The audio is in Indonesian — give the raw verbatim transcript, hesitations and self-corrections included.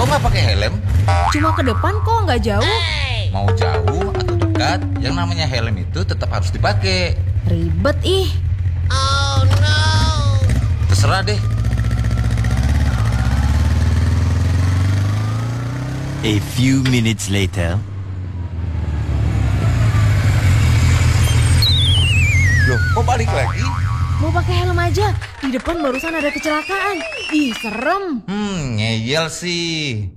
nggak pakai helm? Cuma ke depan kok, nggak jauh. Mau jauh atau dekat, yang namanya helm itu tetap harus dipakai. Ribet ih. Oh no. Terserah deh. A few minutes later. Loh, kok balik lagi? Mau pakai helm aja. Di depan barusan ada kecelakaan. Ih, serem. Hmm, ngeyel sih.